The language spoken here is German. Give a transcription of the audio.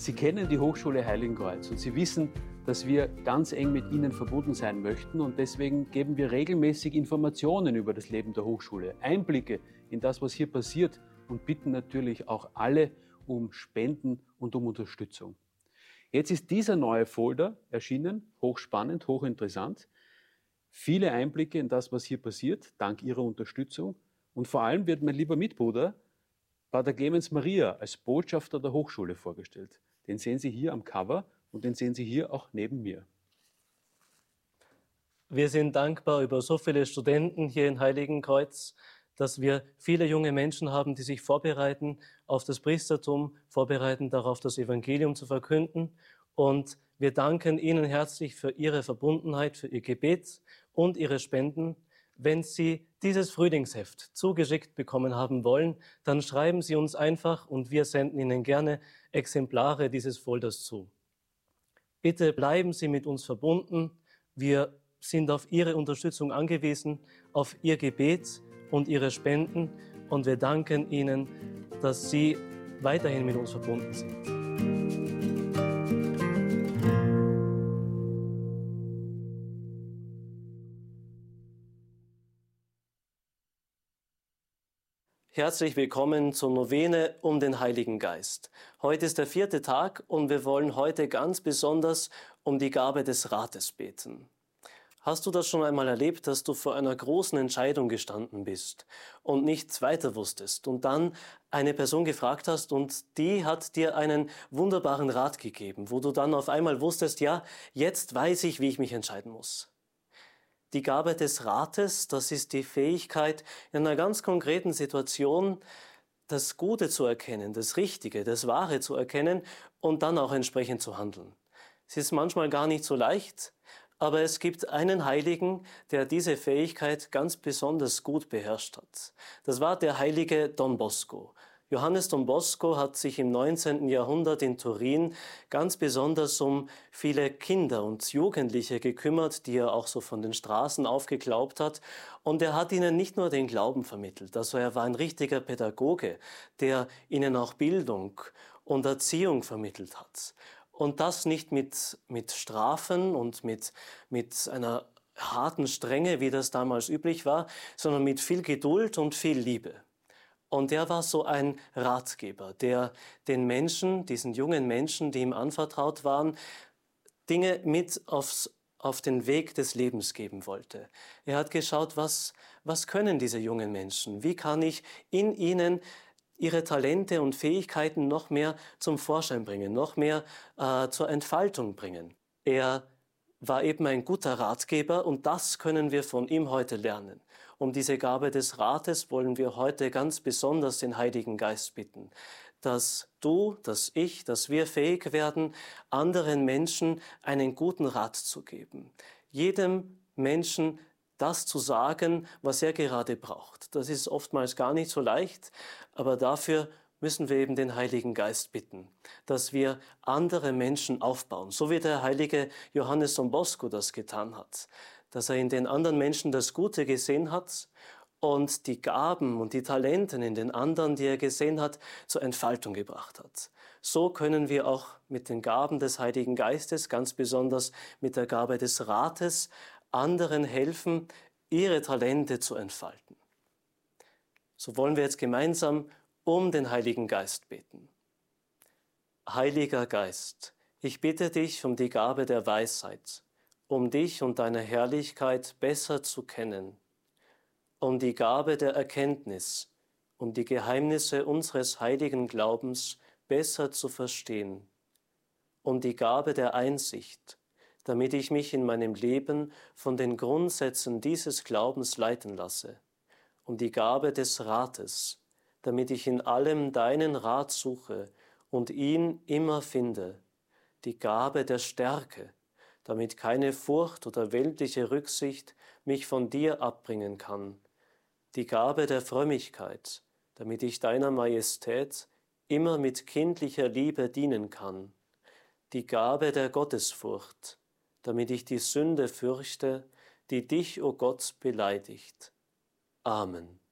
Sie kennen die Hochschule Heiligenkreuz und Sie wissen, dass wir ganz eng mit Ihnen verbunden sein möchten und deswegen geben wir regelmäßig Informationen über das Leben der Hochschule, Einblicke in das, was hier passiert und bitten natürlich auch alle um Spenden und um Unterstützung. Jetzt ist dieser neue Folder erschienen, hochspannend, hochinteressant. Viele Einblicke in das, was hier passiert, dank Ihrer Unterstützung. Und vor allem wird mein lieber Mitbruder, Pater Clemens Maria, als Botschafter der Hochschule vorgestellt. Den sehen Sie hier am Cover und den sehen Sie hier auch neben mir. Wir sind dankbar über so viele Studenten hier in Heiligenkreuz, dass wir viele junge Menschen haben, die sich vorbereiten auf das Priestertum, vorbereiten darauf, das Evangelium zu verkünden. Und wir danken Ihnen herzlich für Ihre Verbundenheit, für Ihr Gebet und Ihre Spenden. Wenn Sie dieses Frühlingsheft zugeschickt bekommen haben wollen, dann schreiben Sie uns einfach und wir senden Ihnen gerne Exemplare dieses Folders zu. Bitte bleiben Sie mit uns verbunden. Wir sind auf Ihre Unterstützung angewiesen, auf Ihr Gebet und Ihre Spenden. Und wir danken Ihnen, dass Sie weiterhin mit uns verbunden sind. Herzlich willkommen zur Novene um den Heiligen Geist. Heute ist der 4. Tag und wir wollen heute ganz besonders um die Gabe des Rates beten. Hast du das schon einmal erlebt, dass du vor einer großen Entscheidung gestanden bist und nichts weiter wusstest und dann eine Person gefragt hast und die hat dir einen wunderbaren Rat gegeben, wo du dann auf einmal wusstest, ja, jetzt weiß ich, wie ich mich entscheiden muss. Die Gabe des Rates, das ist die Fähigkeit, in einer ganz konkreten Situation das Gute zu erkennen, das Richtige, das Wahre zu erkennen und dann auch entsprechend zu handeln. Es ist manchmal gar nicht so leicht, aber es gibt einen Heiligen, der diese Fähigkeit ganz besonders gut beherrscht hat. Das war der heilige Don Bosco. Johannes Don Bosco hat sich im 19. Jahrhundert in Turin ganz besonders um viele Kinder und Jugendliche gekümmert, die er auch so von den Straßen aufgeglaubt hat. Und er hat ihnen nicht nur den Glauben vermittelt, also er war ein richtiger Pädagoge, der ihnen auch Bildung und Erziehung vermittelt hat. Und das nicht mit Strafen und mit einer harten Strenge, wie das damals üblich war, sondern mit viel Geduld und viel Liebe. Und er war so ein Ratgeber, der den Menschen, diesen jungen Menschen, die ihm anvertraut waren, Dinge mit auf den Weg des Lebens geben wollte. Er hat geschaut, was können diese jungen Menschen? Wie kann ich in ihnen ihre Talente und Fähigkeiten noch mehr zum Vorschein bringen, noch mehr zur Entfaltung bringen? Er war eben ein guter Ratgeber und das können wir von ihm heute lernen. Um diese Gabe des Rates wollen wir heute ganz besonders den Heiligen Geist bitten, dass du, dass ich, dass wir fähig werden, anderen Menschen einen guten Rat zu geben. Jedem Menschen das zu sagen, was er gerade braucht. Das ist oftmals gar nicht so leicht, aber dafür müssen wir eben den Heiligen Geist bitten, dass wir andere Menschen aufbauen, so wie der heilige Johannes Don Bosco das getan hat, dass er in den anderen Menschen das Gute gesehen hat und die Gaben und die Talenten in den anderen, die er gesehen hat, zur Entfaltung gebracht hat. So können wir auch mit den Gaben des Heiligen Geistes, ganz besonders mit der Gabe des Rates, anderen helfen, ihre Talente zu entfalten. So wollen wir jetzt gemeinsam um den Heiligen Geist beten. Heiliger Geist, ich bitte dich um die Gabe der Weisheit, um dich und deine Herrlichkeit besser zu kennen, um die Gabe der Erkenntnis, um die Geheimnisse unseres heiligen Glaubens besser zu verstehen, um die Gabe der Einsicht, damit ich mich in meinem Leben von den Grundsätzen dieses Glaubens leiten lasse, um die Gabe des Rates, damit ich in allem deinen Rat suche und ihn immer finde, die Gabe der Stärke, damit keine Furcht oder weltliche Rücksicht mich von dir abbringen kann, die Gabe der Frömmigkeit, damit ich deiner Majestät immer mit kindlicher Liebe dienen kann, die Gabe der Gottesfurcht, damit ich die Sünde fürchte, die dich, o Gott, beleidigt. Amen.